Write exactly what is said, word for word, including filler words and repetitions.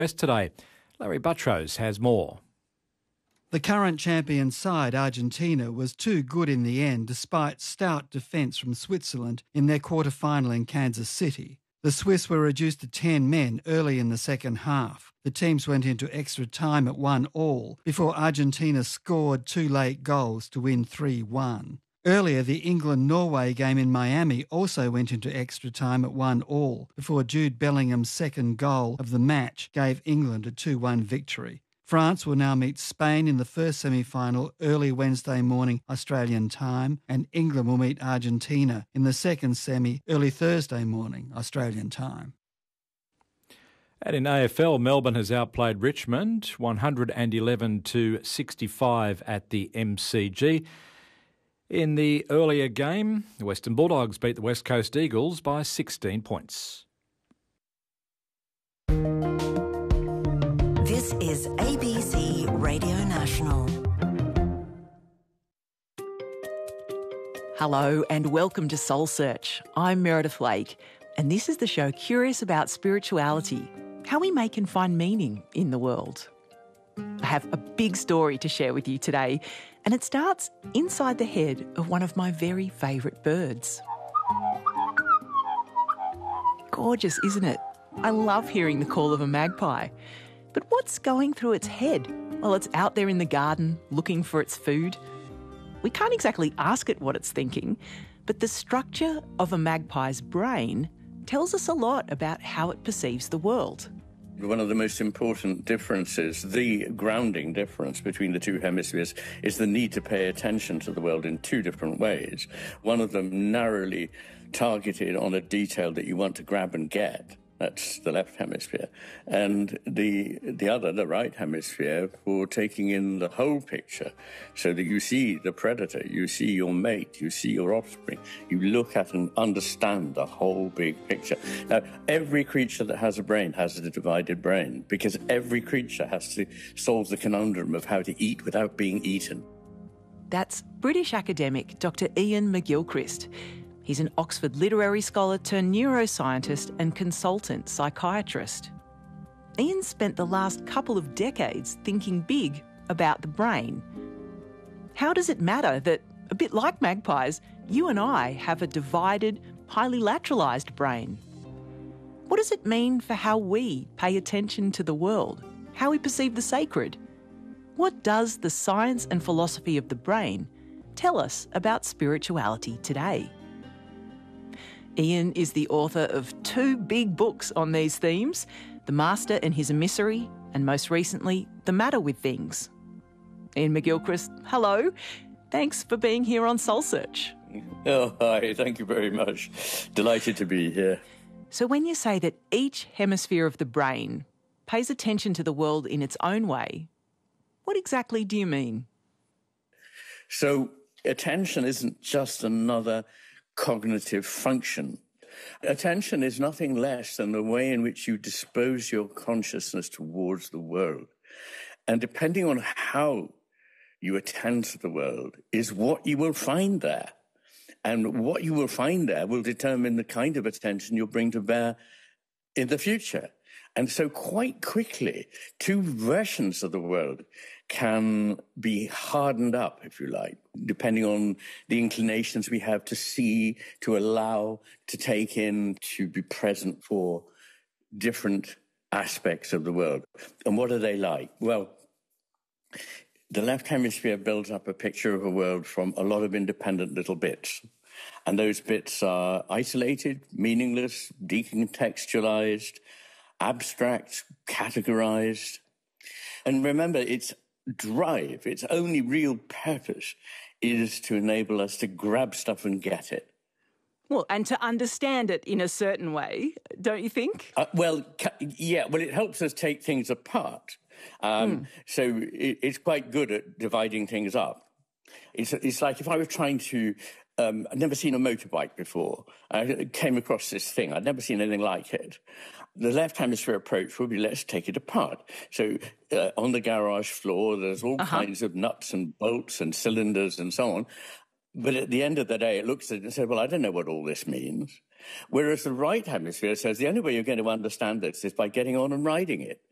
Rest today. Larry Buttrose has more. The current champion side, Argentina, was too good in the end despite stout defence from Switzerland in their quarter-final in Kansas City. The Swiss were reduced to ten men early in the second half. The teams went into extra time at one all before Argentina scored two late goals to win three one. Earlier, the England-Norway game in Miami also went into extra time at one all before Jude Bellingham's second goal of the match gave England a two one victory. France will now meet Spain in the first semi-final early Wednesday morning Australian time, and England will meet Argentina in the second semi early Thursday morning Australian time. And in A F L, Melbourne has outplayed Richmond one eleven to sixty-five at the M C G. In the earlier game, the Western Bulldogs beat the West Coast Eagles by sixteen points. This is A B C Radio National. Hello and welcome to Soul Search. I'm Meredith Lake, and this is the show curious about spirituality, how we make and find meaning in the world. I have a big story to share with you today, and it starts inside the head of one of my very favourite birds. Gorgeous, isn't it? I love hearing the call of a magpie. But what's going through its head while it's out there in the garden looking for its food? We can't exactly ask it what it's thinking, but the structure of a magpie's brain tells us a lot about how it perceives the world. One of the most important differences, the grounding difference between the two hemispheres, is the need to pay attention to the world in two different ways. One of them narrowly targeted on a detail that you want to grab and get. That's the left hemisphere. And the the other, the right hemisphere, for taking in the whole picture so that you see the predator, you see your mate, you see your offspring. You look at and understand the whole big picture. Now, every creature that has a brain has a divided brain because every creature has to solve the conundrum of how to eat without being eaten. That's British academic Doctor Ian McGilchrist. He's an Oxford literary scholar turned neuroscientist and consultant psychiatrist. Ian spent the last couple of decades thinking big about the brain. How does it matter that, a bit like magpies, you and I have a divided, highly lateralised brain? What does it mean for how we pay attention to the world, how we perceive the sacred? What does the science and philosophy of the brain tell us about spirituality today? Ian is the author of two big books on these themes, The Master and His Emissary, and most recently, The Matter with Things. Ian McGilchrist, hello. Thanks for being here on Soul Search. Oh, hi. Thank you very much. Delighted to be here. So when you say that each hemisphere of the brain pays attention to the world in its own way, what exactly do you mean? So attention isn't just another cognitive function. Attention is nothing less than the way in which you dispose your consciousness towards the world. And depending on how you attend to the world is what you will find there. And what you will find there will determine the kind of attention you'll bring to bear in the future. And so quite quickly, two versions of the world can be hardened up, if you like, depending on the inclinations we have to see, to allow, to take in, to be present for different aspects of the world. And what are they like? Well, the left hemisphere builds up a picture of a world from a lot of independent little bits. And those bits are isolated, meaningless, decontextualized, abstract, categorized. And remember, its drive, its only real purpose is to enable us to grab stuff and get it. Well, and to understand it in a certain way, don't you think? Uh, well, ca- yeah, well, it helps us take things apart. Um, mm. So it, it's quite good at dividing things up. It's, it's like if I was trying to... Um, I'd never seen a motorbike before. I came across this thing. I'd never seen anything like it. The left hemisphere approach would be, let's take it apart. So uh, on the garage floor, there's all uh-huh. kinds of nuts and bolts and cylinders and so on. But at the end of the day, it looks at it and says, well, I don't know what all this means. Whereas the right hemisphere says the only way you're going to understand this is by getting on and riding it.